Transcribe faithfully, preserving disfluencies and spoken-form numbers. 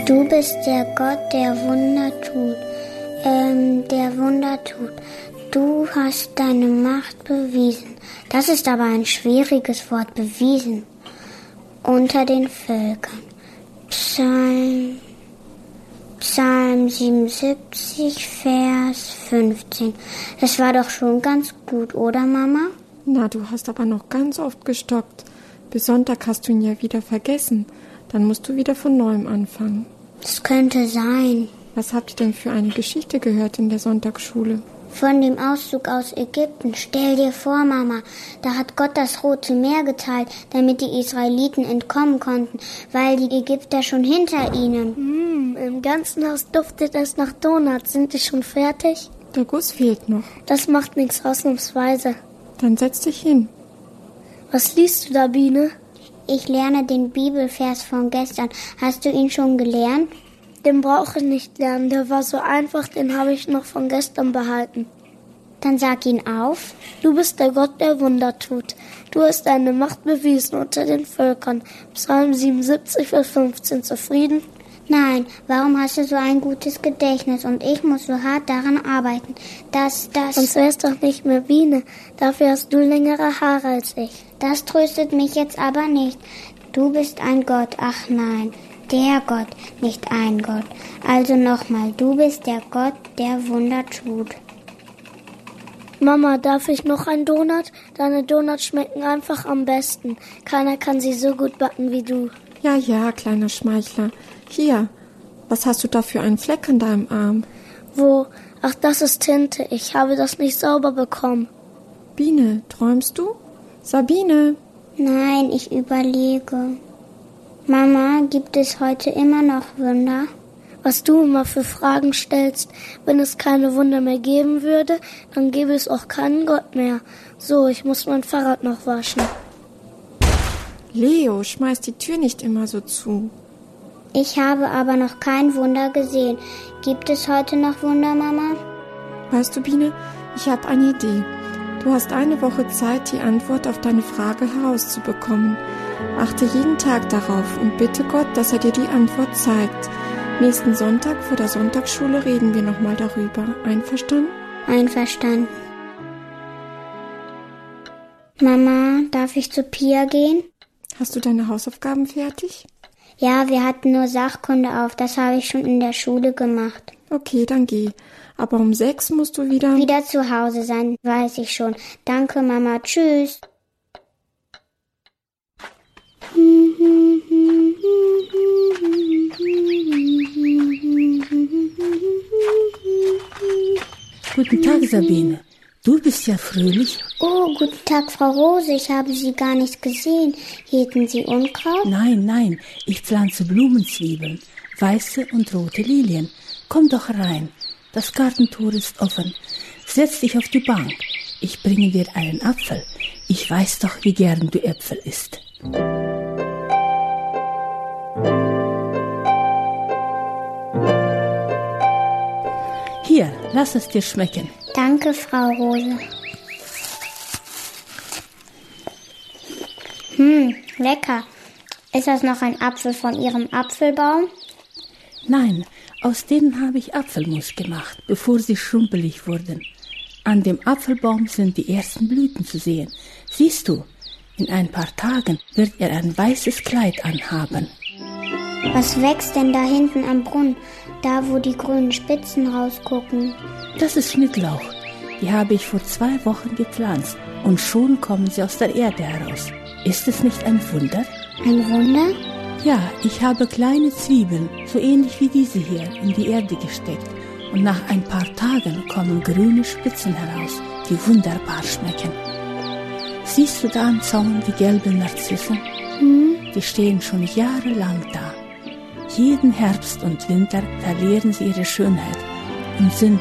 Du bist der Gott, der Wunder tut. Ähm, der Wunder tut. Du hast deine Macht bewiesen. Das ist aber ein schwieriges Wort, bewiesen. Unter den Völkern. Psalm, Psalm siebenundsiebzig, Vers fünfzehn. Das war doch schon ganz gut, oder Mama? Na, du hast aber noch ganz oft gestockt. Bis Sonntag hast du ihn ja wieder vergessen. Dann musst du wieder von neuem anfangen. Das könnte sein. Was habt ihr denn für eine Geschichte gehört in der Sonntagsschule? Von dem Auszug aus Ägypten. Stell dir vor, Mama, da hat Gott das Rote Meer geteilt, damit die Israeliten entkommen konnten, weil die Ägypter schon hinter ihnen. Mm, im ganzen Haus duftet es nach Donuts. Sind die schon fertig? Der Guss fehlt noch. Das macht nichts, ausnahmsweise. Dann setz dich hin. Was liest du da, Biene? Ich lerne den Bibelvers von gestern. Hast du ihn schon gelernt? Den brauche ich nicht lernen, der war so einfach, den habe ich noch von gestern behalten. Dann sag ihn auf. Du bist der Gott, der Wunder tut. Du hast deine Macht bewiesen unter den Völkern. Psalm siebenundsiebzig, Vers fünfzehn. Zufrieden? Nein, warum hast du so ein gutes Gedächtnis und ich muss so hart daran arbeiten, dass das... Sonst wärst doch nicht mehr Biene. Dafür hast du längere Haare als ich. Das tröstet mich jetzt aber nicht. Du bist ein Gott, ach nein. Der Gott, nicht ein Gott. Also nochmal, du bist der Gott, der Wunder tut. Mama, darf ich noch einen Donut? Deine Donuts schmecken einfach am besten. Keiner kann sie so gut backen wie du. Ja, ja, kleiner Schmeichler. Hier, was hast du da für einen Fleck an deinem Arm? Wo? Ach, das ist Tinte. Ich habe das nicht sauber bekommen. Biene, träumst du? Sabine? Nein, ich überlege. Mama, gibt es heute immer noch Wunder? Was du immer für Fragen stellst. Wenn es keine Wunder mehr geben würde, dann gäbe es auch keinen Gott mehr. So, ich muss mein Fahrrad noch waschen. Leo, schmeiß die Tür nicht immer so zu. Ich habe aber noch kein Wunder gesehen. Gibt es heute noch Wunder, Mama? Weißt du, Biene, ich habe eine Idee. Du hast eine Woche Zeit, die Antwort auf deine Frage herauszubekommen. Achte jeden Tag darauf und bitte Gott, dass er dir die Antwort zeigt. Nächsten Sonntag vor der Sonntagsschule reden wir nochmal darüber. Einverstanden? Einverstanden. Mama, darf ich zu Pia gehen? Hast du deine Hausaufgaben fertig? Ja, wir hatten nur Sachkunde auf. Das habe ich schon in der Schule gemacht. Okay, dann geh. Aber um sechs musst du wieder... Wieder zu Hause sein, weiß ich schon. Danke, Mama. Tschüss. Guten Tag, Sabine. Du bist ja fröhlich. Oh, guten Tag, Frau Rose. Ich habe Sie gar nicht gesehen. Hielten Sie Unkraut? Nein, nein, ich pflanze Blumenzwiebeln, weiße und rote Lilien. Komm doch rein. Das Gartentor ist offen. Setz dich auf die Bank. Ich bringe dir einen Apfel. Ich weiß doch, wie gern du Äpfel isst. Hier, lass es dir schmecken. Danke, Frau Rose. Hm, lecker. Ist das noch ein Apfel von Ihrem Apfelbaum? Nein, aus denen habe ich Apfelmus gemacht, bevor sie schrumpelig wurden. An dem Apfelbaum sind die ersten Blüten zu sehen. Siehst du, in ein paar Tagen wird er ein weißes Kleid anhaben. Was wächst denn da hinten am Brunnen, da wo die grünen Spitzen rausgucken? Das ist Schnittlauch. Die habe ich vor zwei Wochen gepflanzt und schon kommen sie aus der Erde heraus. Ist es nicht ein Wunder? Ein Wunder? Ja, ich habe kleine Zwiebeln, so ähnlich wie diese hier, in die Erde gesteckt. Und nach ein paar Tagen kommen grüne Spitzen heraus, die wunderbar schmecken. Siehst du da am Zaun die gelben Narzissen? Hm? Die stehen schon jahrelang da. Jeden Herbst und Winter verlieren sie ihre Schönheit und sind